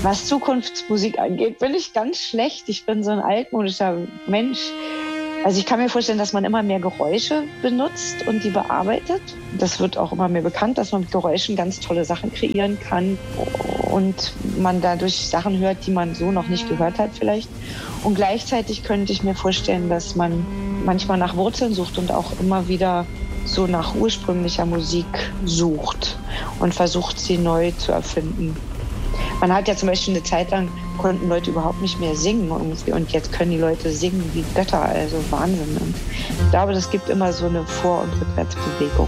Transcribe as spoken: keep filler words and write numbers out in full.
Was Zukunftsmusik angeht, bin ich ganz schlecht. Ich bin so ein altmodischer Mensch. Also ich kann mir vorstellen, dass man immer mehr Geräusche benutzt und die bearbeitet. Das wird auch immer mehr bekannt, dass man mit Geräuschen ganz tolle Sachen kreieren kann und man dadurch Sachen hört, die man so noch nicht gehört hat vielleicht. Und gleichzeitig könnte ich mir vorstellen, dass man manchmal nach Wurzeln sucht und auch immer wieder so nach ursprünglicher Musik sucht und versucht, sie neu zu erfinden. Man hat ja zum Beispiel eine Zeit lang, konnten Leute überhaupt nicht mehr singen irgendwie, und jetzt können die Leute singen wie Götter, also Wahnsinn. Und ich glaube, das gibt immer so eine Vor- und Rückwärtsbewegung.